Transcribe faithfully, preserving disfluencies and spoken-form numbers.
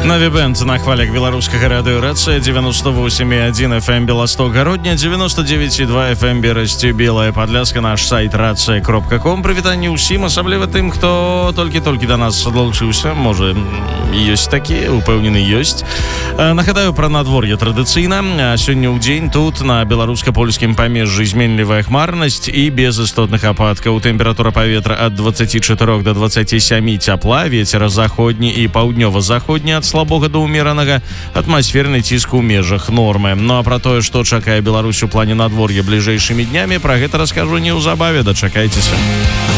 Навібенд на хвалях беларускага радыёрацыя девяносто восемь и один эф эм Белосток Городня, девяносто девять и два эф эм Берасці Белая Падляска, наш сайт рацыя кропка ком. Прывітанне ўсім, асабліва тым, хто толькі-толькі да нас далучыўся. Можа, ёсць такі, упэўнены ёсць. Нагадаю пра надвор'е традыцыйна. Сёння ў дзень тут на беларуска-польскім памежжы зменлівая хмарнасць і без істотных ападкаў. Тэмпература паветра ад двадцати чатырох до двадцати семи цяпла, вецер заходні і паўднёва-заходні ад слабога да ўмеранага, атмасферны ціск у межах нормы. Ну а пра тое, што чакае Беларусь у плане надвор'я бліжэйшымі днямі, пра гэта раскажу неўзабаве, дачакайцеся.